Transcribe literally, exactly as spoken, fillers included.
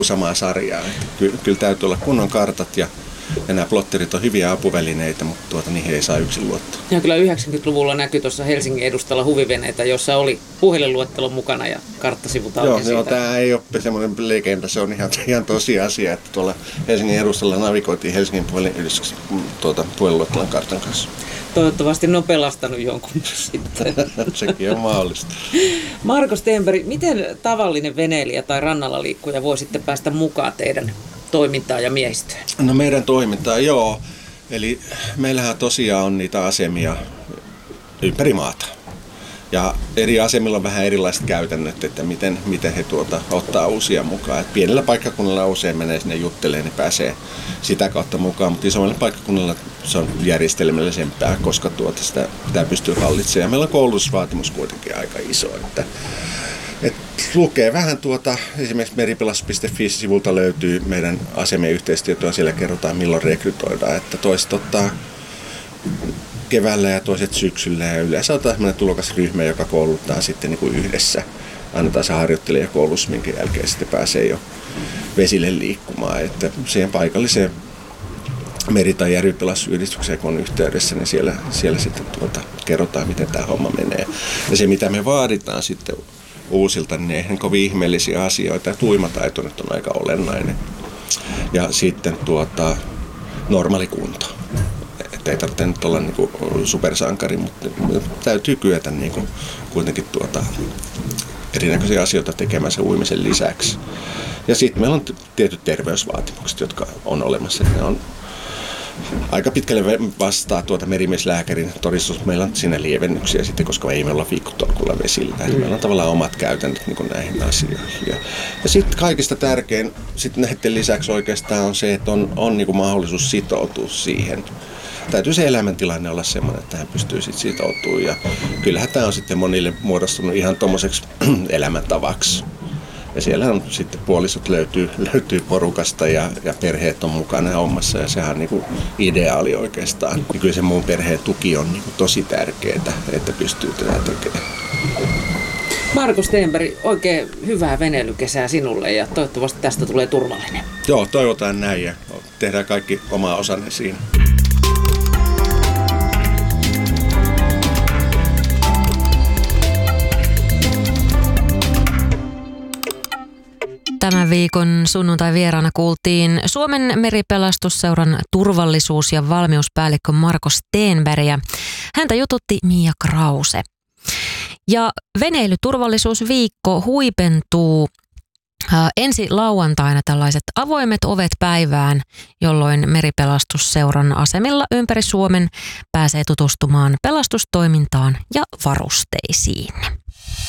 samaa sarjaa. Että ky- kyllä täytyy olla kunnon kartat ja, ja nämä plotterit on hyviä apuvälineitä, mutta tuota, niihin ei saa yksin luottaa. Ja kyllä yhdeksänkymmentäluvulla näkyi tuossa Helsingin edustalla huviveneitä, jossa oli puhelinluettelo mukana ja karttasivut auki Joo, siitä. joo, tämä ei ole semmoinen legenda, se on ihan, ihan tosiasia, että tuolla Helsingin edustalla navigoitiin Helsingin puhelin, tuota, puhelinluettelon kartan kanssa. Toivottavasti ne on pelastanut jonkun sitten. Sekin on mahdollista. Marko Stenberg, miten tavallinen veneilijä tai rannalla liikkuja voi sitten päästä mukaan teidän toimintaan ja miehistöön? No meidän toimintaa, joo. Eli meillähän tosiaan on niitä asemia ympäri maata. Ja eri asemilla on vähän erilaiset käytännöt, että miten, miten he tuota, ottaa uusia mukaan. Et pienellä paikkakunnalla usein menee sinne juttelemaan, niin pääsee sitä kautta mukaan, mutta isommilla paikkakunnilla se on järjestelmällisempää, koska tuota, sitä pitää pystyä hallitsemaan. Ja meillä on koulutusvaatimus kuitenkin aika iso. Että, et lukee vähän tuota, esimerkiksi meripelastus piste fi-sivulta löytyy meidän asemien yhteistyötä, siellä kerrotaan milloin rekrytoidaan, että toiset ottaa keväällä ja toiset syksyllä ja yleensä otetaan sellainen tulokasryhmä, joka kouluttaa sitten niin kuin yhdessä. Annetaan se harjoittelijakoulutus, minkä jälkeen sitten pääsee jo vesille liikkumaan. Että siihen paikalliseen meri- tai järvipelastusyhdistykseen, kun on yhteydessä, niin siellä, siellä sitten tuota, kerrotaan, miten tämä homma menee. Ja se, mitä me vaaditaan sitten uusilta, niin eihän kovin ihmeellisiä asioita. Ja tuimataito nyt on aika olennainen. Ja sitten tuota, normaali kunto. Että ei tarvitse nyt olla niin kuin supersankari, mutta täytyy kyetä niin kuin kuitenkin tuota, erinäköisiä asioita tekemään sen uimisen lisäksi. Ja sitten meillä on tietyt terveysvaatimukset, jotka on olemassa. Ne on aika pitkälle vastaa tuota merimieslääkärin todistus. Meillä on siinä lievennyksiä sitten, koska ei me olla viikkotolkulla vesillä. Mm. Meillä on tavallaan omat käytännöt niin kuin näihin asioihin. Ja, ja sitten kaikista tärkein sitten näiden lisäksi oikeastaan on se, että on, on niin kuin mahdollisuus sitoutua siihen. Täytyy se elämäntilanne olla semmoinen, että hän pystyy sitten sitoutumaan. Ja kyllähän tämä on sitten monille muodostunut ihan tommoseksi elämäntavaksi. Ja siellä on sitten puolisot löytyy, löytyy porukasta ja, ja perheet on mukana hommassa ja sehän on niin kuin ideaali oikeastaan. Ja kyllä se muun perheen tuki on niin kuin tosi tärkeää, että pystyy tätä tekemään. Marko Stenberg, oikein hyvää veneilykesää sinulle ja toivottavasti tästä tulee turvallinen. Joo, toivotaan näin ja tehdään kaikki oma osanne siinä. Tämän viikon sunnuntai-vieraana kuultiin Suomen meripelastusseuran turvallisuus- ja valmiuspäällikkö Marko Stenberg ja häntä jututti Mia Krause. Ja veneilyturvallisuusviikko huipentuu äh, ensi lauantaina tällaiset avoimet ovet päivään, jolloin meripelastusseuran asemilla ympäri Suomen pääsee tutustumaan pelastustoimintaan ja varusteisiin.